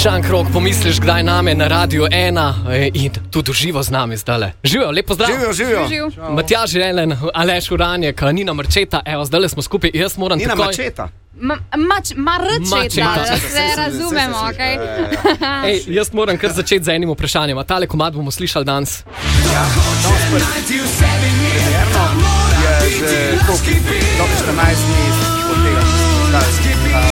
Šankrok, pomisliš, kdaj name na Radio 1 in tudi živo z nami zdaj. Živijo, lepo zdrav. Živijo. Matjaž Jelen, Aleš Uranjek, Nina Marčeta, evo, zdaj smo skupaj, jaz moram Nina takoj... Marčeta. Marčeta, da se razumemo, okej? Ej, jaz moram kar začeti z enim vprašanjem, a tale komad bomo slišali danes. Ja, je že dobro 14 dni od tega.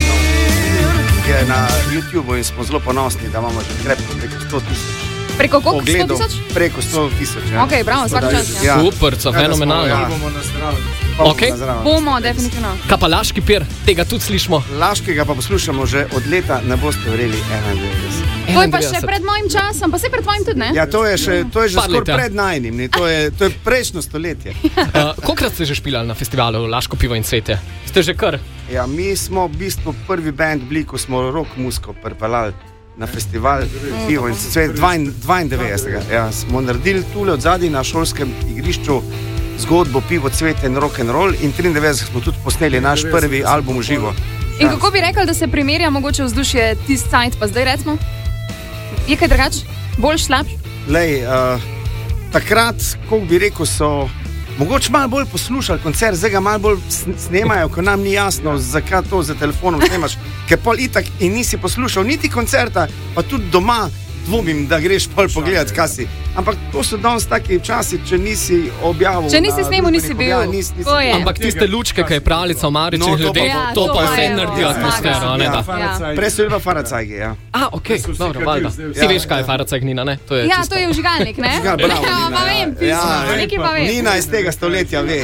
Je na YouTubeu in smo zelo ponosni, da imamo že krepko preko 100 000. Preko koliko? 100 000? Preko 100 000, ja. Ok, bravo, vsak čas. Ja. Super, so fenomenalno. Ja. Okay. Bomo, definitivno. Kaj pa Laški pir, tega tudi slišimo. Laškega pa poslušamo že od leta, ne boste verjeli, 91. To je pa še pred mojim časom, pa se pred tvojim tudi, ne? Ja, to je že skoraj pred najnim, to je prejšnjo stoletje. Kolikrat ste že špilali na festivalu Laško pivo in cvetje? Ste že kar? Ja, mi smo v bistvu prvi band bili, ko smo rock muziko pripeljali na festival pivo in cvetje 92. Ja, smo naredili tule od zadaj na šolskem igrišču zgodbo pivo, cvetje in rock and roll in 93 smo tudi posneli naš prvi album v živo. In kako bi rekel, da se primerja mogoče vzdušje tisti cajt, pa zdaj recimo? Je kaj drugače? Bolj slabš? Lej, takrat, kako bi rekel, so mogoče malo bolj poslušali koncert, zdaj ga malo bolj snemajo, ko nam ni jasno, zakaj to za telefonom snemaš, ker pol itak in nisi poslušal niti koncerta, pa tudi doma dvomim, da greš pol pogledat, kaj si. Ampak to so danes taki časi, če nisi objavil. Če nisi snemal, nisi bil. Ampak tiste lučke, kaj je pravljica o Maričnih ljudeh, to pa vse naredi atmosfero, ne da? Prej so bili pa Faracajgi, ja. Okej, dobro, valjda. Ti veš, kaj je Faracajg, Nina, ne? Ja, to je vžigalnik, ne? Bravo, pa vem, pismo, nekaj pa vem. Nina iz tega stoletja ve.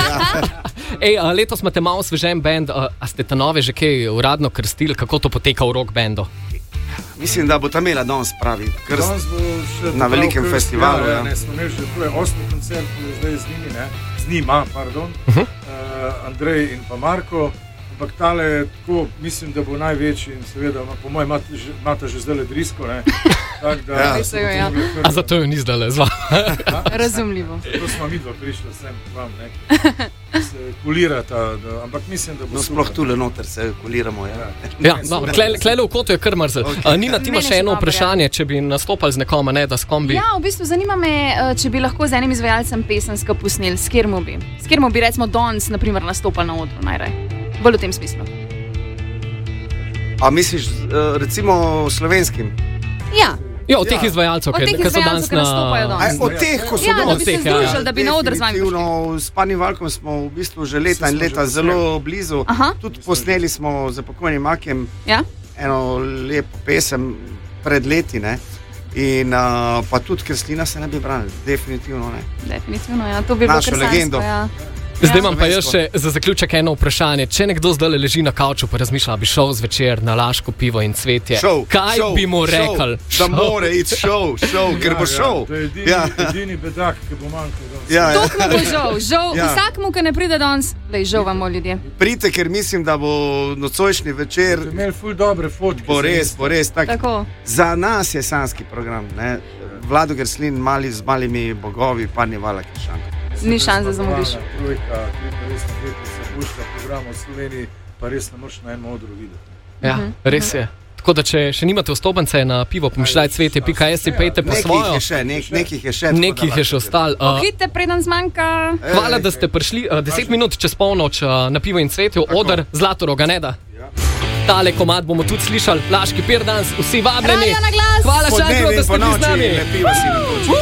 Ej, letos imate malo svežen band, a ste ta nove že kaj uradno krstili, kako to poteka v rock bandu? Mislim, da bo ta imela danes pravi krst na velikem festivalu. Ja, ne, smo imeli že to je 8. koncert, zdaj z njimi, ne? Z njima, pardon. Andrej in pa Marko. Ampak tale tako, mislim, da bo največji in seveda, po mojem, imate že zdaj drisko, ne? Tak, da, ja. A zato jo ni zdaj zva. Razumljivo. To smo mi dva prišli sem k vam, ne? Se kulirata, ampak mislim, da bo... No, sploh tule noter se kuliramo, ja. Ja, dobro, klele v kotu je kar mrzel. Nina, ti imaš še eno vprašanje, če bi nastopali z nekoma, ne, da s kom bi... Ja, v bistvu zanima me, če bi lahko z enim izvajalcem pesensko posneli, s kjermo bi recimo danes, na primer, nastopali na odru najraj. Bolj v tem smislu. A misliš, recimo slovenskim? Ja. Ja, od teh izvajalcev, ki so danes na... Od teh, ko so danes. Ja, da bi se združili, da bi na odr z vami prišli. S Pani Valkom smo v bistvu že leta in leta zelo blizu. Tudi posneli smo za pokojnim Makem eno lepo pesem pred leti, ne? In pa tudi Kreslina se ne bi branili, definitivno ne. Definitivno, ja, to bi bilo krsansko, ja. Zdaj imam pa jaz še za zaključek eno vprašanje. Če nekdo zdaj leži na kavču pa razmišlja, bi šel zvečer na Laško pivo in cvetje, kaj bi mu rekel? Da more iti šov, ker bo šov. To je edini bedak, ki bo manjkal. Tok mu bo žal, vsakmu, ki ne pride danes, lej, žal vam ljudje. Pridite, ker mislim, da bo nocojšnji večer... Ste imeli ful dobre fotke. Bo res, tako. Za nas je sanski program, ne? Vlado Gerslin z malimi bogovi, Pani Valak in Šanka. Ni šanse za zamudiš. Trojka, res na leti se pušča program v Sloveniji, pa res ne moš na enem odru videti. Ja, res je. Tako da, če še nimate vstopnice na pivo, pomišljaj cvetje.js, pejte po svojo. Nekih je še ostalo. Pohite, preden zmanjka. Hvala, da ste prišli 10 minut čez polnoč na pivo in cvetje, odr Zlatoroga, ne da? Tale komad bomo tudi slišali, Laški pir danes, vsi vabljeni. Radio na glas. Hvala, Šankro, da ste bili z nami.